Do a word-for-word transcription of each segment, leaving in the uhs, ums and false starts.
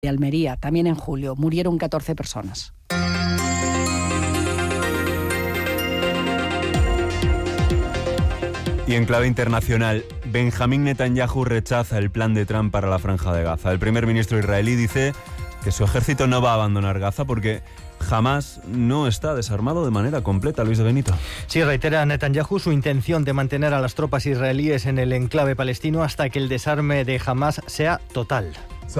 de Almería, también en julio, murieron catorce personas. Y en clave internacional, Benjamín Netanyahu rechaza el plan de Trump para la Franja de Gaza. El primer ministro israelí dice que su ejército no va a abandonar Gaza porque Hamás no está desarmado de manera completa. Luis de Benito. Sí, reitera Netanyahu su intención de mantener a las tropas israelíes en el enclave palestino hasta que el desarme de Hamás sea total.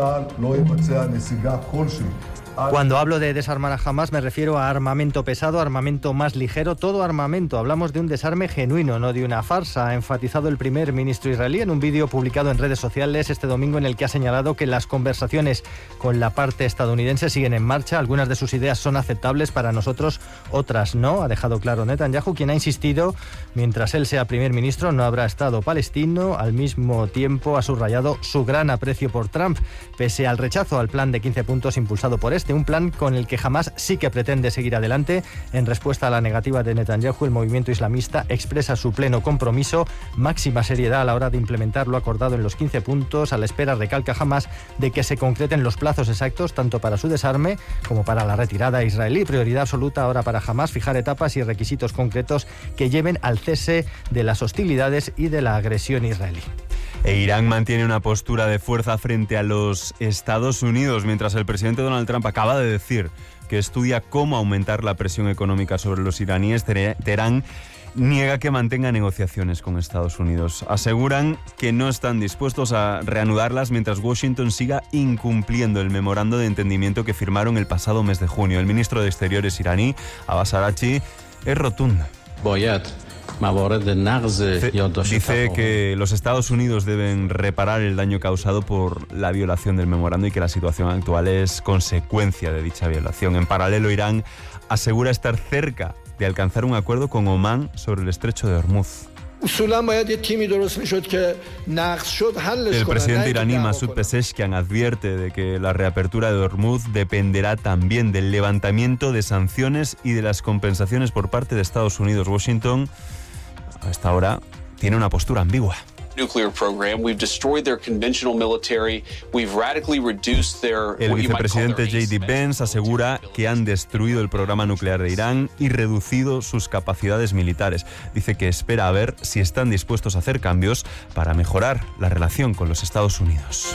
Cuando hablo de desarmar a Hamás me refiero a armamento pesado, armamento más ligero, todo armamento. Hablamos de un desarme genuino, no de una farsa, ha enfatizado el primer ministro israelí en un vídeo publicado en redes sociales este domingo en el que ha señalado que las conversaciones con la parte estadounidense siguen en marcha. Algunas de sus ideas son aceptables para nosotros, otras no, ha dejado claro Netanyahu, quien ha insistido, mientras él sea primer ministro no habrá Estado palestino. Al mismo tiempo ha subrayado su gran aprecio por Trump, pese al rechazo al plan de quince puntos impulsado por este, un plan con el que Hamás sí que pretende seguir adelante. En respuesta a la negativa de Netanyahu, el movimiento islamista expresa su pleno compromiso, máxima seriedad a la hora de implementar lo acordado en los quince puntos. A la espera, recalca Hamás, de que se concreten los plazos exactos tanto para su desarme como para la retirada israelí. Prioridad absoluta ahora para Hamás fijar etapas y requisitos concretos que lleven al cese de las hostilidades y de la agresión israelí. E Irán mantiene una postura de fuerza frente a los Estados Unidos, mientras el presidente Donald Trump acaba de decir que estudia cómo aumentar la presión económica sobre los iraníes. Teherán niega que mantenga negociaciones con Estados Unidos. Aseguran que no están dispuestos a reanudarlas mientras Washington siga incumpliendo el memorando de entendimiento que firmaron el pasado mes de junio. El ministro de Exteriores iraní, Abbas Araghchi, es rotundo. Boyat. Dice que los Estados Unidos deben reparar el daño causado por la violación del memorando y que la situación actual es consecuencia de dicha violación. En paralelo, Irán asegura estar cerca de alcanzar un acuerdo con Omán sobre el estrecho de Hormuz. El presidente iraní Masoud Pezeshkian advierte de que la reapertura de Hormuz dependerá también del levantamiento de sanciones y de las compensaciones por parte de Estados Unidos. Washington, hasta ahora, tiene una postura ambigua. El vicepresidente J D Vance asegura que han destruido el programa nuclear de Irán y reducido sus capacidades militares. Dice que espera a ver si están dispuestos a hacer cambios para mejorar la relación con los Estados Unidos.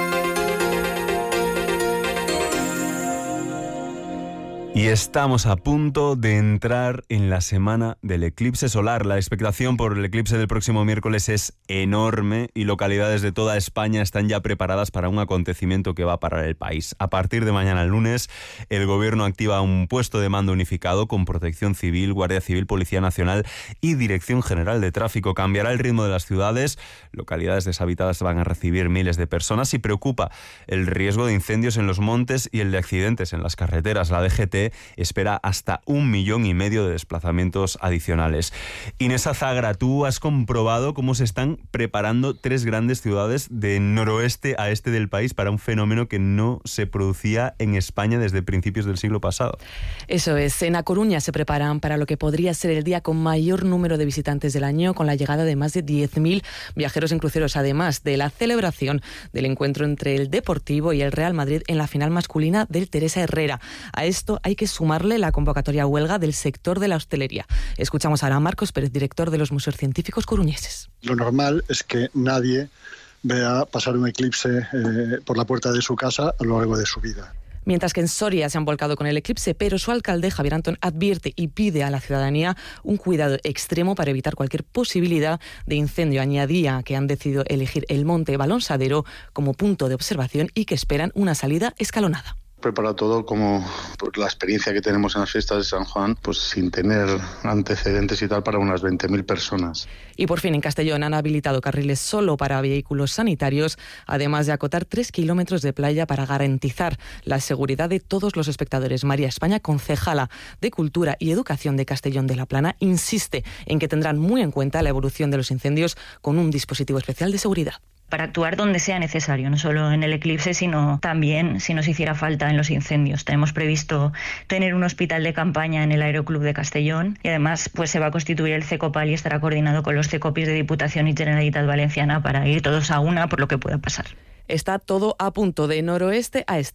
Y estamos a punto de entrar en la semana del eclipse solar. La expectación por el eclipse del próximo miércoles es enorme y localidades de toda España están ya preparadas para un acontecimiento que va a parar el país. A partir de mañana lunes, el gobierno activa un puesto de mando unificado con Protección Civil, Guardia Civil, Policía Nacional y Dirección General de Tráfico. Cambiará el ritmo de las ciudades, localidades deshabitadas van a recibir miles de personas y preocupa el riesgo de incendios en los montes y el de accidentes en las carreteras. La D G T espera hasta un millón y medio de desplazamientos adicionales. Inés Azagra, tú has comprobado cómo se están preparando tres grandes ciudades de noroeste a este del país para un fenómeno que no se producía en España desde principios del siglo pasado. Eso es, en A Coruña se preparan para lo que podría ser el día con mayor número de visitantes del año, con la llegada de más de diez mil viajeros en cruceros, además de la celebración del encuentro entre el Deportivo y el Real Madrid en la final masculina del Teresa Herrera. A esto hay que sumarle la convocatoria a huelga del sector de la hostelería. Escuchamos ahora a Marcos Pérez, director de los Museos Científicos coruñeses. Lo normal es que nadie vea pasar un eclipse eh, por la puerta de su casa a lo largo de su vida. Mientras que en Soria se han volcado con el eclipse, pero su alcalde, Javier Antón, advierte y pide a la ciudadanía un cuidado extremo para evitar cualquier posibilidad de incendio. Añadía que han decidido elegir el monte Balonsadero como punto de observación y que esperan una salida escalonada. Prepara todo como pues, la experiencia que tenemos en las fiestas de San Juan, pues sin tener antecedentes y tal, para unas veinte mil personas. Y por fin en Castellón han habilitado carriles solo para vehículos sanitarios, además de acotar tres kilómetros de playa para garantizar la seguridad de todos los espectadores. María España, concejala de Cultura y Educación de Castellón de la Plana, insiste en que tendrán muy en cuenta la evolución de los incendios con un dispositivo especial de seguridad. para actuar donde sea necesario, no solo en el eclipse, sino también si nos hiciera falta en los incendios. Tenemos previsto tener un hospital de campaña en el Aeroclub de Castellón y además pues se va a constituir el CECOPAL y estará coordinado con los CECOPIs de Diputación y Generalitat Valenciana para ir todos a una por lo que pueda pasar. Está todo a punto de noroeste a este.